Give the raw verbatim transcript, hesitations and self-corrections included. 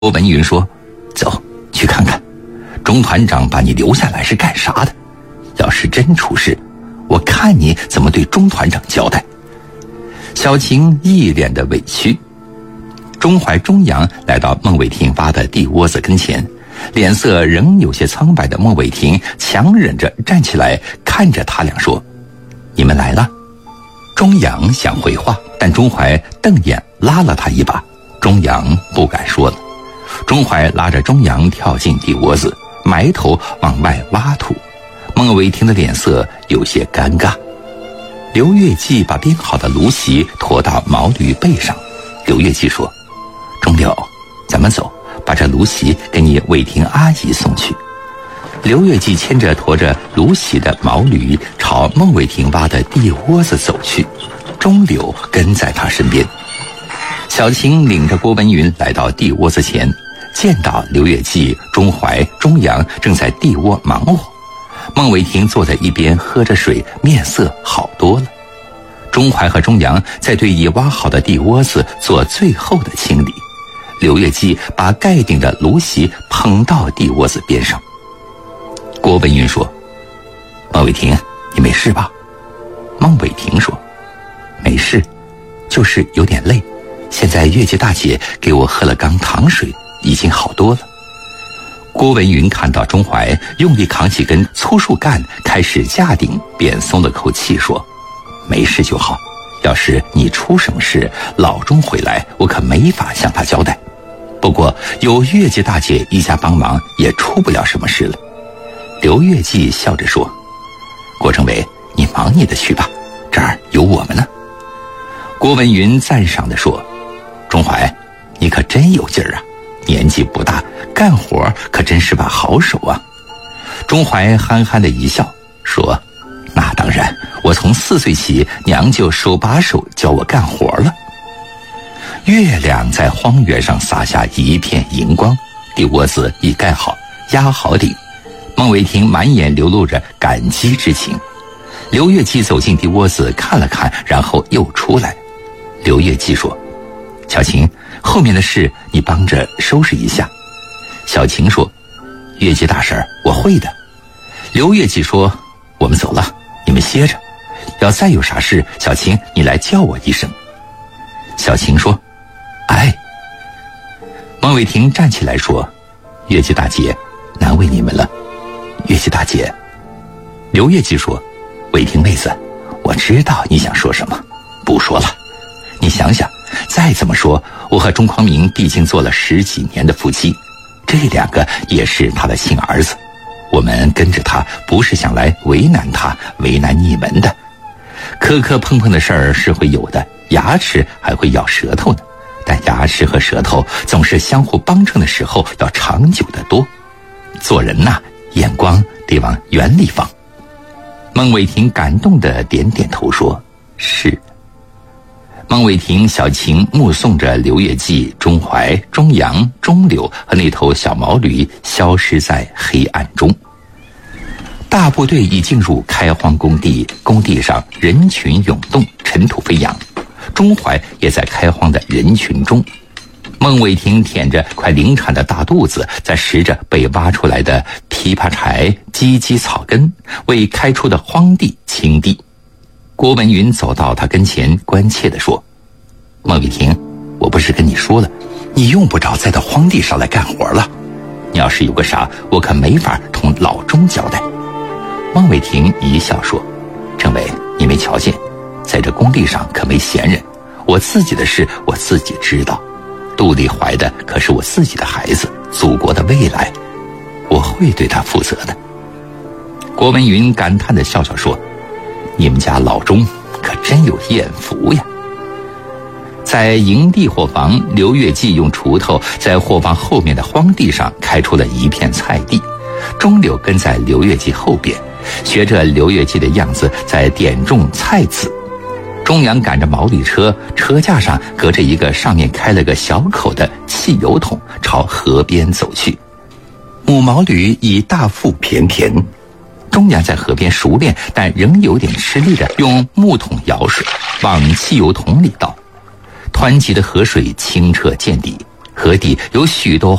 郭文云说：“走，去看看，钟团长把你留下来是干啥的？要是真出事，我看你怎么对钟团长交代。”小晴一脸的委屈。钟怀、钟阳来到孟伟霆挖的地窝子跟前，脸色仍有些苍白的孟伟霆强忍着站起来，看着他俩说：“你们来了。”钟阳想回话，但钟怀瞪眼拉了他一把，钟阳不敢说了。钟怀拉着钟阳跳进地窝子，埋头往外挖土。孟伟霆的脸色有些尴尬。刘月季把编好的芦席驮到毛驴背上。刘月季说：“钟柳，咱们走，把这芦席给你伟霆阿姨送去。”刘月季牵着驮着芦席的毛驴朝孟伟霆挖的地窝子走去，钟柳跟在他身边。小晴领着郭文云来到地窝子前，见到刘月季、钟怀、钟阳正在地窝忙活。孟伟霆坐在一边喝着水，面色好多了。钟怀和钟阳在对已挖好的地窝子做最后的清理。刘月季把盖顶的芦席捧到地窝子边上。郭文云说：“孟伟霆，你没事吧？”孟伟霆说：“没事，就是有点累。现在月季大姐给我喝了缸糖水，已经好多了。”郭文云看到钟怀用力扛起根粗树干开始架顶，便松了口气说：“没事就好，要是你出什么事，老钟回来我可没法向他交代。不过有月季大姐一家帮忙，也出不了什么事了。”刘月季笑着说：“郭政委，你忙你的去吧，这儿有我们呢。”郭文云赞赏地说：“钟怀，你可真有劲儿啊，年纪不大，干活可真是把好手啊。”钟怀憨憨的一笑说：“那当然，我从四岁起，娘就手把手教我干活了。”月亮在荒原上洒下一片银光，地窝子已盖好，压好顶。孟伟霆满眼流露着感激之情。刘月季走进地窝子看了看，然后又出来。刘月季说：“小晴，后面的事你帮着收拾一下。”小晴说：“月季大婶，我会的。”刘月季说：“我们走了，你们歇着，要再有啥事，小晴你来叫我一声。”小晴说：“哎。”孟伟霆站起来说：“月季大姐，难为你们了。”月季大姐。刘月季说：“伟霆妹子，我知道你想说什么，不说了。你想想，再怎么说，我和钟匡明毕竟做了十几年的夫妻，这两个也是他的亲儿子。我们跟着他，不是想来为难他、为难你们的。磕磕碰碰的事儿是会有的，牙齿还会咬舌头呢。但牙齿和舌头总是相互帮衬的时候要长久得多。做人呐、啊，眼光得往远里放。”孟伟霆感动地点点头说：“是。”孟伟霆、小晴目送着刘月季、钟怀、钟阳、钟柳和那头小毛驴消失在黑暗中。大部队已进入开荒工地，工地上人群涌动，尘土飞扬。钟怀也在开荒的人群中。孟伟霆舔着快临产的大肚子，在拾着被挖出来的枇杷柴、芨芨草根，为开出的荒地清地。郭文云走到他跟前，关切地说：“孟伟霆，我不是跟你说了，你用不着再到荒地上来干活了。你要是有个啥，我可没法同老钟交代。”孟伟霆一笑说：“政委，你没瞧见，在这工地上可没闲人，我自己的事我自己知道，肚里怀的可是我自己的孩子，祖国的未来，我会对他负责的。”郭文云感叹地笑笑说：“你们家老钟可真有艳福呀。”在营地伙房，刘月季用锄头在伙房后面的荒地上开出了一片菜地，钟柳跟在刘月季后边，学着刘月季的样子在点种菜籽。钟阳赶着毛驴车，车架上隔着一个上面开了个小口的汽油桶，朝河边走去。母毛驴已大腹便便，钟阳在河边熟练但仍有点吃力的用木桶舀水往汽油桶里倒。湍急的河水清澈见底， 河底有许多